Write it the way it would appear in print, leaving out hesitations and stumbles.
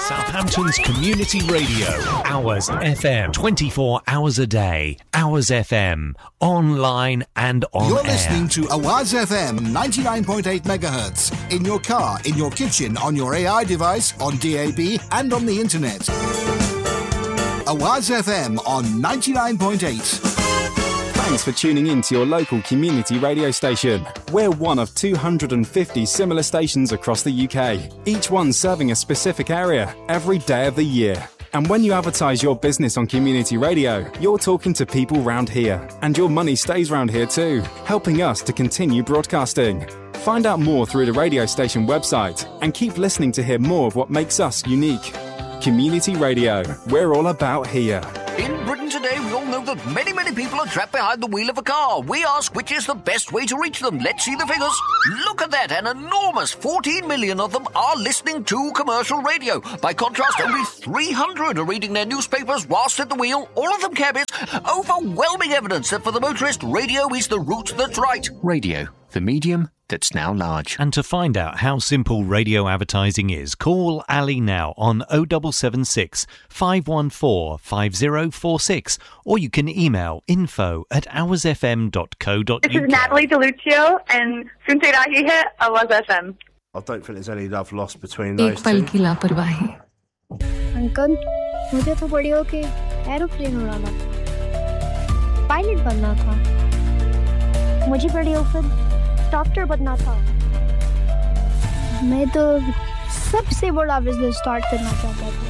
Southampton's community radio. Hours FM. 24 hours a day. Hours FM. Online and on You're air. listening to Awaz FM 99.8 megahertz. In your car, in your kitchen, on your AI device, on DAB and on the internet. Awaz FM on 99.8. Thanks for tuning in to your local community radio station. We're one of 250 similar stations across the UK, each one serving a specific area every day of the year. And when you advertise your business on community radio, you're talking to people round here. And your money stays round here too, helping us to continue broadcasting. Find out more through the radio station website and keep listening to hear more of what makes us unique. Community radio, we're all about here. In Britain today, we all know that many people are trapped behind the wheel of a car. We ask which is the best way to reach them. Let's see the figures. Look at that, an enormous 14 million of them are listening to commercial radio. By contrast, only 300 are reading their newspapers whilst at the wheel, all of them cabbies. Overwhelming evidence that for the motorist, radio is the route that's right. Radio, the medium that's now large. And to find out how simple radio advertising is, call Ali now on 0776 514 5046, or you can email info@hoursfm.co.uk. This is Natalie DeLuccio, and sunte rahi hai Awaz FM. I don't think there's any love lost between those एक पल two. की लापरवाही। Uncle, मुझे तो बड़ी होके aeroplane उड़ाना था, पायलट बनना था। मुझे बड़ी होकर डॉक्टर बनना था। मैं तो सबसे बड़ा बिजनेस स्टार्ट करना चाहता था।